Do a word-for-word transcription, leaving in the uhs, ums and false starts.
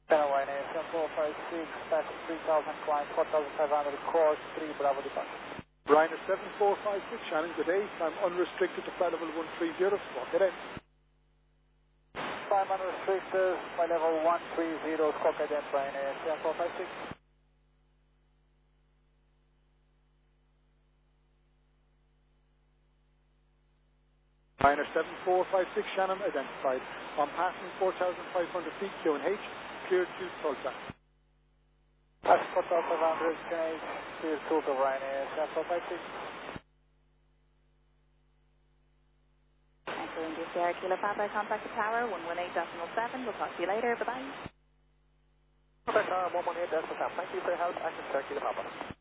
Channel Ryanair seven four five six, passing three thousand, climb four thousand five hundred, course three, Bravo departure. Ryanair seven four five six, Shannon, good day. I'm unrestricted to flight level one three zero, squawk it in. Climb unrestricted, flight level one three zero, squawk again, Ryanair seven four five six. Ryanair seven four five six, Shannon, identified. On passing four thousand five hundred feet, Q and H, cleared to Tulsa. Pass four thousand five hundred, Q and H, cleared to Tulsa, Ryanair seven four five six. Anchor India Sierra Kilo Papa, contact the tower, one one eight decimal seven. We'll talk to you later. Bye-bye. Contact tower, one one eight decimal seven. Thank you for your help. Anchor Sierra Kilo Papa.